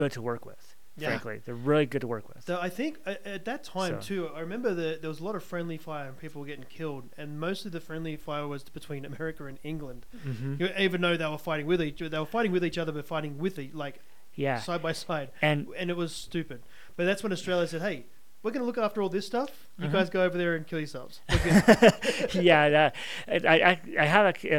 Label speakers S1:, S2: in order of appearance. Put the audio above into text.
S1: good to work with.
S2: Yeah.
S1: Frankly, they're really good to work with.
S2: So I think at that time
S1: So-
S2: too, I remember there was a lot of friendly fire and people were getting killed, and most of the friendly fire was between America and England.
S1: Mm-hmm.
S2: Even though they were fighting with each other, but fighting with
S1: Yeah,
S2: side by side,
S1: and
S2: and it was stupid. But that's when Australia said, "Hey, we're going to look after all this stuff. You guys go over there and kill yourselves." We're good."
S1: yeah, I have